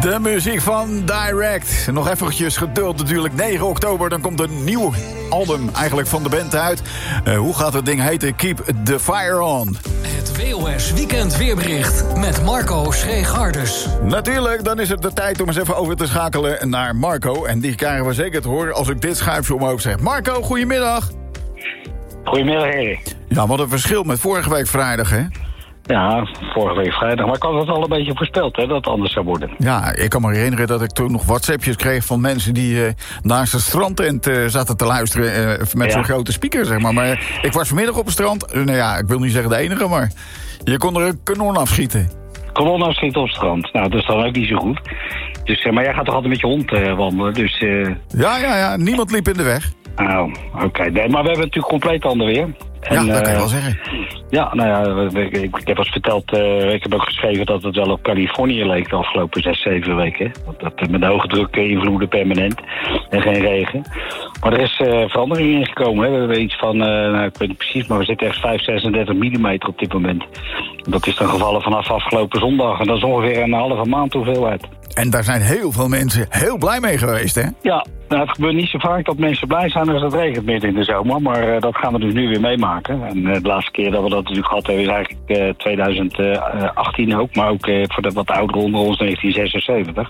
De muziek van Direct. Nog eventjes geduld natuurlijk. 9 oktober, dan komt een nieuw album eigenlijk van de band uit. Hoe gaat het ding heten? Keep the Fire On. Het WOS Weekend Weerbericht met Marco Schreeg-Hardes. Natuurlijk, dan is het de tijd om eens even over te schakelen naar Marco. En die krijgen we zeker te horen als ik dit schuifje omhoog zeg. Marco, goedemiddag. Goedemiddag, Erik. Ja, wat een verschil met vorige week vrijdag, hè? Ja, vorige week vrijdag. Maar ik had het al een beetje voorspeld, hè, dat het anders zou worden. Ja, ik kan me herinneren dat ik toen nog WhatsAppjes kreeg van mensen die naast het strandtent zaten te luisteren met zo'n grote speaker, zeg maar. Maar ik was vanmiddag op het strand. Nou ja, ik wil niet zeggen de enige, maar je kon er een kanon afschieten. Kanon afschieten op het strand. Nou, dat is dan ook niet zo goed. Dus, maar jij gaat toch altijd met je hond wandelen, dus... Ja, niemand liep in de weg. Oh, oké. Nee, maar we hebben natuurlijk compleet ander weer. Ja, dat kan je wel zeggen. Ja, nou ja, ik heb als verteld, ik heb ook geschreven dat het wel op Californië leek de afgelopen 6-7 weken. Dat met de hoge druk invloeden permanent en geen regen. Maar er is verandering ingekomen. Hè. We hebben iets van, ik weet niet precies, maar we zitten echt 36 millimeter op dit moment. Dat is dan gevallen vanaf afgelopen zondag. En dat is ongeveer een halve maand hoeveelheid. En daar zijn heel veel mensen heel blij mee geweest, hè? Ja, nou, het gebeurt niet zo vaak dat mensen blij zijn als het regent midden in de zomer. Maar dat gaan we dus nu weer meemaken. En de laatste keer dat we dat natuurlijk gehad hebben is eigenlijk 2018 ook. Maar ook voor de wat ouderen onder ons 1976.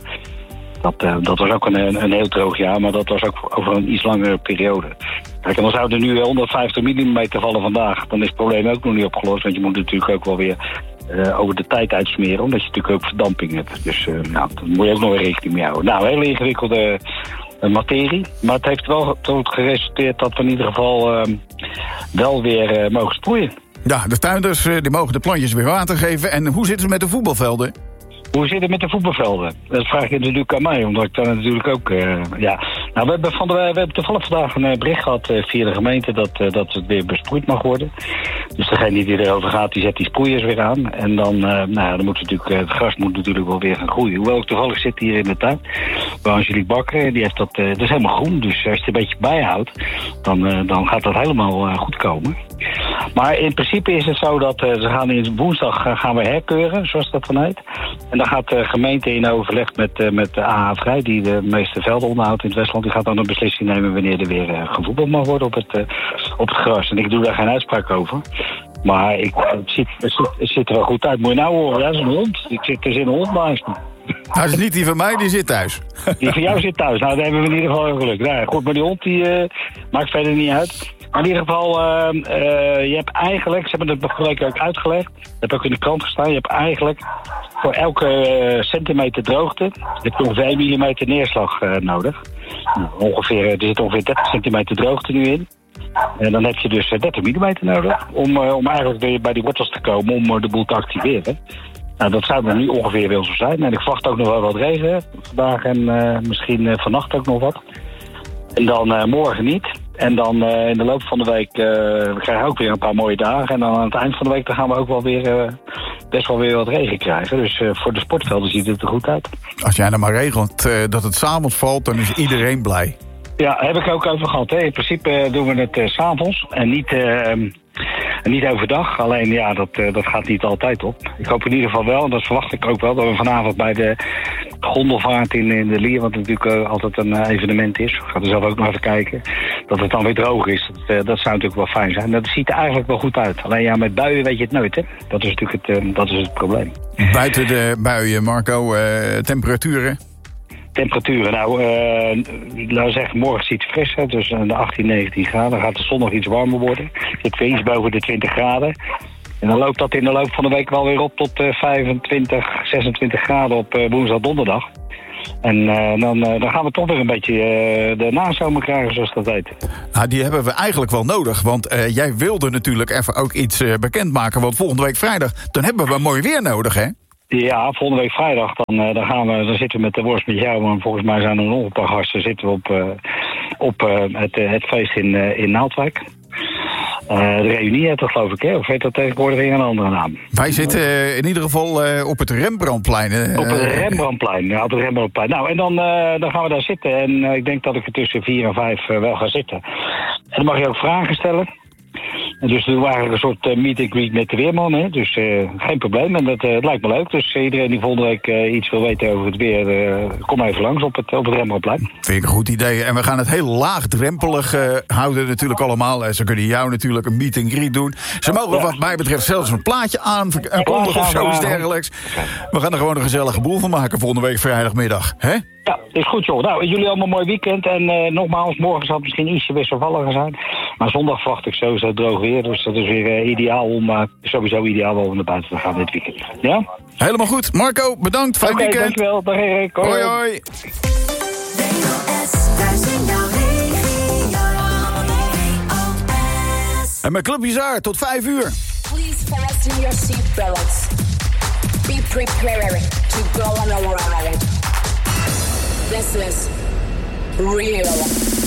Dat was ook een heel droog jaar, maar dat was ook over een iets langere periode. Kijk, en dan zou er nu 150 mm vallen vandaag. Dan is het probleem ook nog niet opgelost. Want je moet natuurlijk ook wel weer over de tijd uitsmeren. Omdat je natuurlijk ook verdamping hebt. Dus nou, daar moet je ook nog weer rekening mee houden. Nou, een hele ingewikkelde materie. Maar het heeft wel tot geresulteerd dat we in ieder geval wel weer mogen sproeien. Ja, de tuinders die mogen de plantjes weer water geven. En hoe zit het met de voetbalvelden? Hoe zit het met de voetbalvelden? Dat vraag je natuurlijk aan mij, omdat ik daar natuurlijk ook... Nou, we hebben toevallig vandaag een bericht gehad via de gemeente dat het weer besproeid mag worden. Dus degene die erover gaat, die zet die sproeiers weer aan. En dan, dan moet natuurlijk, het gras moet natuurlijk wel weer gaan groeien. Hoewel ik toevallig zit hier in de tuin bij Angelique Bakker. Die heeft dat is helemaal groen, dus als je het een beetje bijhoudt, dan gaat dat helemaal goed komen. Maar in principe is het zo dat ze gaan woensdag gaan we herkeuren, zoals dat dan heet. En dan gaat de gemeente in overleg met de AH Vrij, die de meeste velden onderhoudt in het Westland. Die gaat dan een beslissing nemen wanneer er weer gevoetbald mag worden op het gras. En ik doe daar geen uitspraak over. Maar het ziet er wel goed uit. Moet je nou horen, dat is een hond. Er zit een hond naast me. Dat is niet die van mij, die zit thuis. Die van jou zit thuis. Nou, daar hebben we in ieder geval geluk. Nou, goed, maar die hond die maakt verder niet uit. Maar in ieder geval, je hebt eigenlijk, ze hebben het vorige week ook uitgelegd, dat heb ook in de krant gestaan, je hebt eigenlijk voor elke centimeter droogte, heb je ongeveer 1 millimeter neerslag nodig. Er zit ongeveer 30 centimeter droogte nu in. En dan heb je dus 30 millimeter nodig om eigenlijk weer bij die wortels te komen, om de boel te activeren. Nou, dat zou er nu ongeveer wel zo zijn. En ik verwacht ook nog wel wat regen vandaag en misschien vannacht ook nog wat. En dan morgen niet. En dan in de loop van de week we krijgen ook weer een paar mooie dagen. En dan aan het eind van de week dan gaan we ook wel weer best wel weer wat regen krijgen. Dus voor de sportvelden ziet het er goed uit. Als jij nou maar regelt dat het 's avonds valt, dan is iedereen blij. Ja, heb ik ook over gehad. Hè. In principe doen we het 's avonds en niet overdag. Alleen ja, dat gaat niet altijd op. Ik hoop in ieder geval wel, en dat verwacht ik ook wel, dat we vanavond bij de gondelvaart in de Lier, wat natuurlijk altijd een evenement is, ik ga er zelf ook nog even kijken, dat het dan weer droog is. Dat zou natuurlijk wel fijn zijn. Dat ziet er eigenlijk wel goed uit. Alleen ja, met buien weet je het nooit, hè. Dat is natuurlijk het probleem. Buiten de buien, Marco, temperaturen? Temperaturen, laten we zeggen, morgen is het iets frisser, dus de 18, 19 graden. Dan gaat de zon nog iets warmer worden. Het zit weer iets boven de 20 graden. En dan loopt dat in de loop van de week wel weer op tot 25, 26 graden op woensdag, donderdag. En dan gaan we toch weer een beetje de nazomer krijgen, zoals dat heet. Nou, die hebben we eigenlijk wel nodig, want jij wilde natuurlijk even ook iets bekendmaken. Want volgende week vrijdag, dan hebben we mooi weer nodig, hè? Ja, volgende week vrijdag dan zitten we met de worst met jou. En volgens mij zijn er nog een paar gasten. Zitten we op het feest in Naaldwijk. De reunie heet dat, geloof ik, hè? Of heet dat tegenwoordig weer een andere naam? Wij zitten in ieder geval op het Rembrandtplein. Op het Rembrandtplein, ja, op het Rembrandtplein. Nou, en dan gaan we daar zitten. En ik denk dat ik er tussen 4 en 5 wel ga zitten. En dan mag je ook vragen stellen. En dus doen we eigenlijk een soort meet and greet met de weerman. Hè? Dus geen probleem. En dat lijkt me leuk. Dus iedereen die volgende week iets wil weten over het weer, kom even langs op het Rembrandtplein. Vind ik een goed idee. En we gaan het heel laagdrempelig houden natuurlijk allemaal. Ze kunnen jou natuurlijk een meet and greet doen. Ze mogen wat mij betreft zelfs een plaatje aankondigen of zoiets dergelijks. We gaan er gewoon een gezellige boel van maken volgende week vrijdagmiddag. Hè? Ja, is goed joh. Nou, jullie allemaal een mooi weekend. En nogmaals, morgen zal het misschien ietsje wisselvalliger zijn. Maar zondag verwacht ik sowieso droog weer. Dus dat is weer ideaal om sowieso ideaal om naar buiten te gaan dit weekend. Ja? Helemaal goed. Marco, bedankt. Fijn weekend. Dankjewel. Dag Erik. Hoi hoi. En mijn Club Bizar tot 5 uur. Please fasten your seatbelts. Be prepared to go on a ride. This is real.